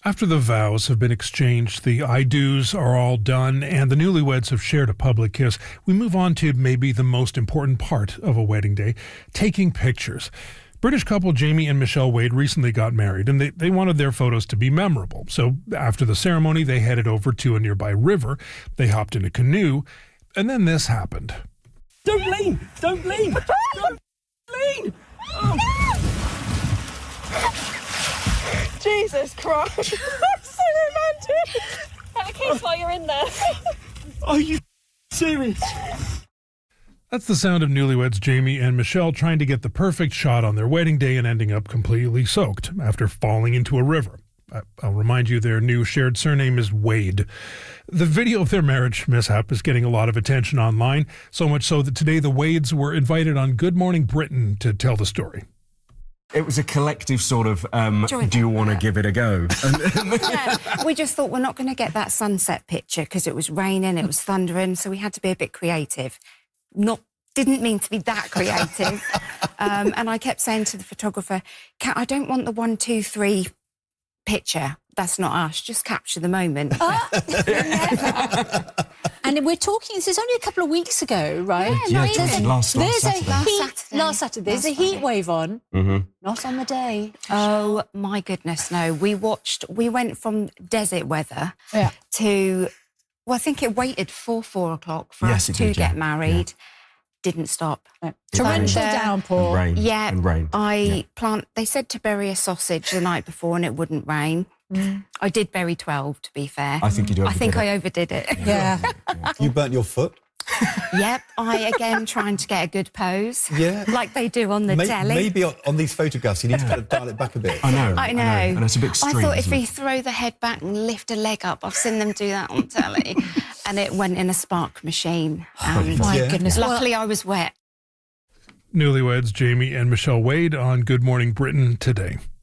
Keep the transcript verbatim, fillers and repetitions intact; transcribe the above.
After the vows have been exchanged, the I do's are all done, and the newlyweds have shared a public kiss, we move on to maybe the most important part of a wedding day, taking pictures. British couple Jamie and Michelle Wade recently got married, and they, they wanted their photos to be memorable. So after the ceremony, they headed over to a nearby river. They hopped in a canoe, and then this happened. Don't lean! Don't lean! Don't lean! Oh. Jesus Christ. So romantic. Have a kiss while you're in there. Are you serious? That's the sound of newlyweds Jamie and Michelle trying to get the perfect shot on their wedding day and ending up completely soaked after falling into a river. I'll remind you their new shared surname is Wade. The video of their marriage mishap is getting a lot of attention online, so much so that today the Wades were invited on Good Morning Britain to tell the story. It was a collective sort of, um, do you want to give it a go? Yeah, we just thought we're not going to get that sunset picture because it was raining, it was thundering, so we had to be a bit creative. Not didn't mean to be that creative. um, and I kept saying to the photographer, I don't want the one, two, three picture. That's not us. Just capture the moment. Oh. And we're talking, this is only a couple of weeks ago, right? Yeah, yeah there's a, last, last there's Saturday. A heat, last Saturday. Last Saturday. There's last a heat Friday. wave on. Mm-hmm. Not on the day. Oh, my goodness, no. We watched, we went from desert weather yeah. to, well, I think it waited for four o'clock for yes, us to did, get yeah. married. Yeah. Didn't stop. No. Torrential Thunder, downpour. And rain. Yeah, and rain. I yeah. plant. They said to bury a sausage the night before and it wouldn't rain. Mm. I did bury twelve, to be fair. I think you do. I think it. I overdid it. Yeah. yeah. You burnt your foot? Yep. I, again, trying to get a good pose. Yeah. Like they do on the Maybe, telly. maybe on, on these photographs you need to dial it back a bit. I know. I know. I know. And it's a bit extreme. I thought if isn't we it? throw the head back and lift a leg up, I've seen them do that on telly. And it went in a spark machine. And My Yeah. goodness. luckily I was wet. Newlyweds Jamie and Michelle Wade on Good Morning Britain today.